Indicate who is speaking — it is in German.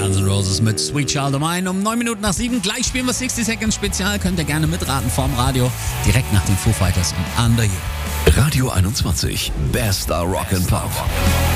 Speaker 1: Guns N' Roses mit Sweet Child of Mine um 9 Minuten nach 7. Gleich spielen wir 60 Seconds Spezial. Könnt ihr gerne mitraten vorm Radio. Direkt nach den Foo Fighters und Under You.
Speaker 2: Radio 21. Bester Rock and Pop.